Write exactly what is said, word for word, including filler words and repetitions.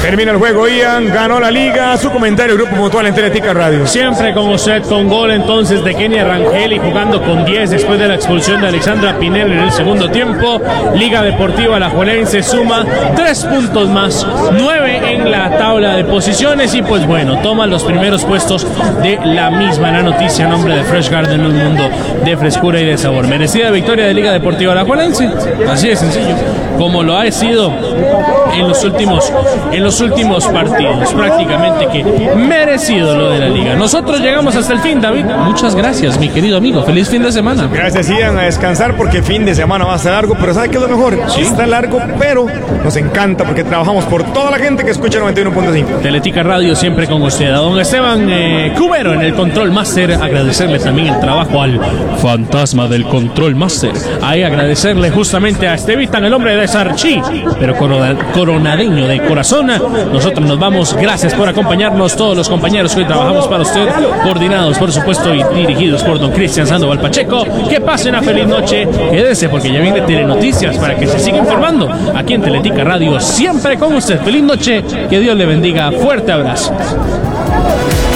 Termina el juego, Ian, ganó la liga. Su comentario, Grupo Mutual en Teletica Radio. Siempre con usted, con gol entonces de Kenia Rangel y jugando con diez después de la expulsión de Alexandra Pinel en el segundo tiempo. Liga Deportiva Alajuelense suma tres puntos más, nueve en la tabla de posiciones y pues bueno, toma los primeros puestos de la misma. La noticia a nombre de Fresh Garden, un mundo de frescura y de sabor. Merecida victoria de Liga Deportiva Alajuelense, así de sencillo, como lo ha sido en los últimos en los últimos partidos, prácticamente que merecido lo de la liga. Nosotros llegamos hasta el fin, David. Muchas gracias, mi querido amigo. Feliz fin de semana. Gracias, Ian, a descansar porque fin de semana va a ser largo, pero ¿sabe qué es lo mejor? ¿Sí? Está largo, pero nos encanta porque trabajamos por toda la gente que escucha noventa y uno punto cinco. Teletica Radio siempre con usted. A don Esteban eh, Cubero en el Control Master, agradecerle también el trabajo al fantasma del Control Master. Ahí agradecerle justamente a Estevitan, el hombre de Sarchi, pero corona, coronadeño de corazón. Nosotros nos vamos. Gracias por acompañarnos, todos los compañeros que hoy trabajamos para usted, coordinados por supuesto y dirigidos por don Cristian Sandoval Pacheco. Que pasen una feliz noche. Quédese porque ya viene Telenoticias para que se siga informando aquí en Teletica Radio, siempre con usted. Feliz noche, que Dios le bendiga. Fuerte abrazo.